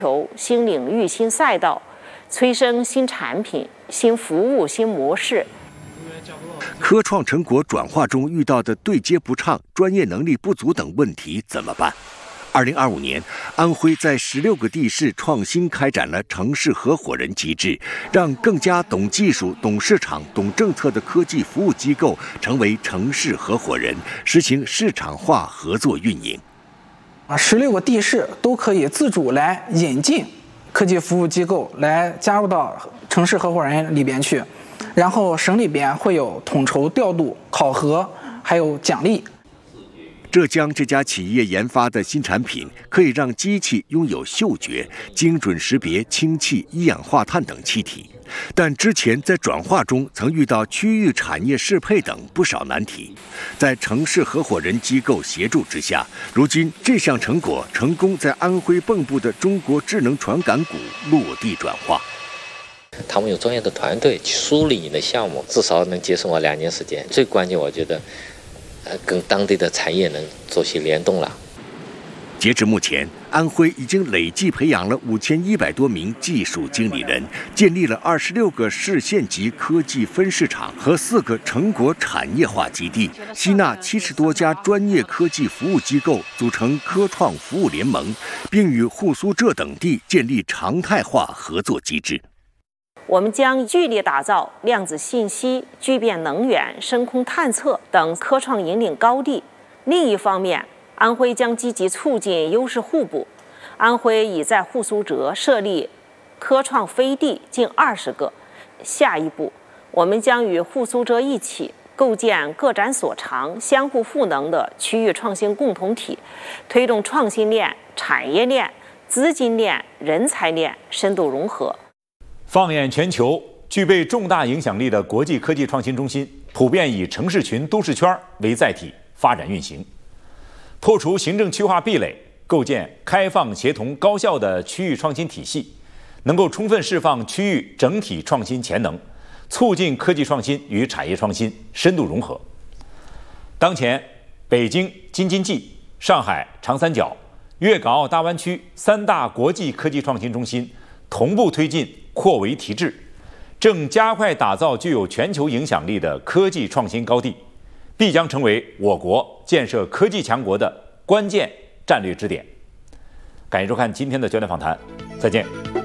求新领域、新赛道，催生新产品、新服务、新模式。 科创成果转化中遇到的对接不畅、专业能力不足等问题怎么办？2025年，安徽在16个地市创新开展了城市合伙人机制，让更加懂技术、懂市场、懂政策的科技服务机构成为城市合伙人，实行市场化合作运营。 16个地市都可以自主来引进科技服务机构来加入到城市合伙人里边去，然后省里边会有统筹调度、考核，还有奖励。 浙江这家企业研发的新产品，可以让机器拥有嗅觉，精准识别氢气、一氧化碳等气体。但之前在转化中曾遇到区域产业适配等不少难题，在城市合伙人机构协助之下，如今这项成果成功在安徽蚌埠的中国智能传感股落地转化。 他们有专业的团队去梳理你的项目，至少能节省我2年时间。最关键，我觉得，跟当地的产业能做些联动了。 截至目前，安徽已经累计培养了5100多名技术经理人，建立了26个市县级科技分市场和4个成果产业化基地，吸纳70多家专业科技服务机构，组成科创服务联盟，并与沪苏浙等地建立常态化合作机制。 我们将聚力打造量子信息、聚变能源、深空探测等科创引领高地。另一方面，安徽将积极促进优势互补。安徽已在沪苏浙设立科创飞地近20个。下一步，我们将与沪苏浙一起构建各展所长、相互赋能的区域创新共同体，推动创新链、产业链、资金链、人才链深度融合。 放眼全球，具备重大影响力的国际科技创新中心普遍以城市群、都市圈为载体发展运行。破除行政区划壁垒，构建开放、协同、高效的区域创新体系，能够充分释放区域整体创新潜能，促进科技创新与产业创新深度融合。当前，北京京津冀、上海长三角、粤港澳大湾区3大国际科技创新中心同步推进扩围提质，正加快打造具有全球影响力的科技创新高地，必将成为我国建设科技强国的关键战略支点。感谢收看今天的焦点访谈，再见。